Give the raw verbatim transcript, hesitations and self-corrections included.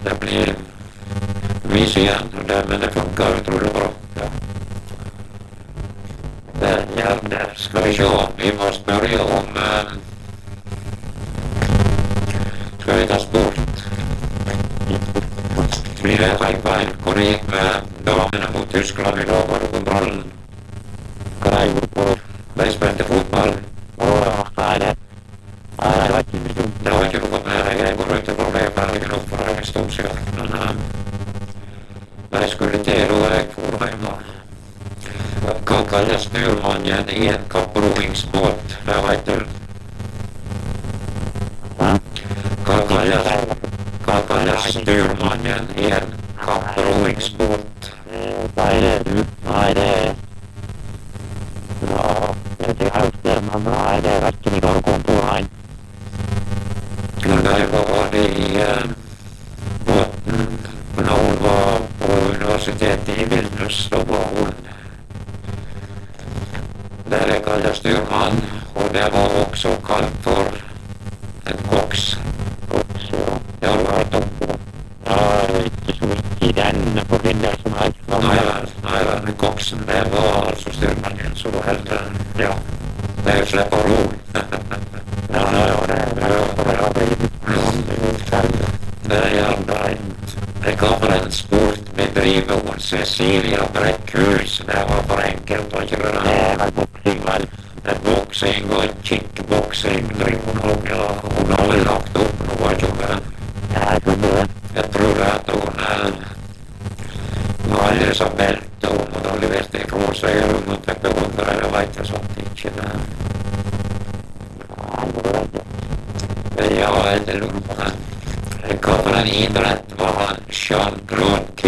det blir mye igjen, og det, men det funker utrolig bra. Ja. Det er gjerne, skal vi se, vi må spørre om eh, skal vi ta sport? Blir det feil feil? Hvor det gikk med damene mot Tyskland i dag, var det kontrollen? Hva er det på? De spilte fotball. Og hva er det? Nei, det var ikke mye. Det var ikke noe mer. Jeg går ut og ble ferdig nok for en stund siden. Men uh, de skulle til, og jeg for hjem. Hva kalles styrmannen i en kapproingsbåt? Det vet du. Hva kalles, hva kalles styrmannen i en kapproingsbåt? Hva er det, du? Nei, det er... Ja, jeg vet ikke helt det, men nei, det er ikke mye å komme på, nei. Når jeg var i uh, båten, når hun var på universitetet i Vilnius, så var hun det jeg kaller styrmann, og det var også kalt for en koks. Koks, ja. Ja, du har hørt om det. Ja, ikke så mye i den forbindelsen her. Nei, nei, men koksen, det var altså styrmannen, så heller, ja, det er slipper ro. Ja, ja, det er det, det er det. Det er gjerne en, det kommer en sport vi driver hos Cecilia Brekkhus, det var for enkelt, var ikke det? Det er boksing, vel? Det er boksing og kickboksing, driver hun, ja, hun har vel lagt opp noe, ikke det? Ja, jeg tror det. Jeg tror at hun er, nå har jeg så meldt, og hun har levert ifra seg, og hun måtte beundre, jeg vet jeg sånt ikke, det. Ja, jeg lurer på det. Hva for en idrett var han Jean-Claude